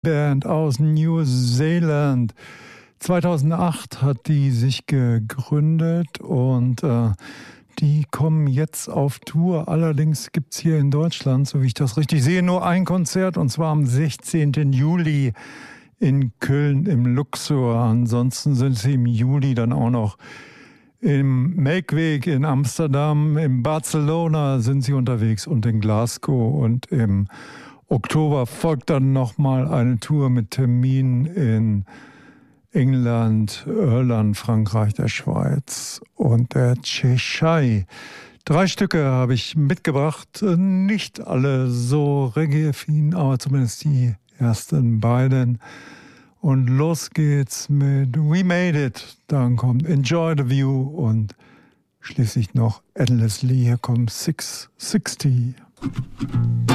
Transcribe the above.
Band aus New Zealand. 2008 hat die sich gegründet und die kommen jetzt auf Tour. Allerdings gibt es hier in Deutschland, so wie ich das richtig sehe, nur ein Konzert, und zwar am 16. Juli in Köln im Luxor. Ansonsten sind sie im Juli dann auch noch im Melkweg in Amsterdam, in Barcelona sind sie unterwegs und in Glasgow, und im Oktober folgt dann nochmal eine Tour mit Terminen in England, Irland, Frankreich, der Schweiz und der Tschechei. 3 Stücke habe ich mitgebracht, nicht alle so reggae-affin, aber zumindest die ersten beiden. Und los geht's mit We Made It, dann kommt Enjoy the View und schließlich noch Endlessly, hier kommt 660.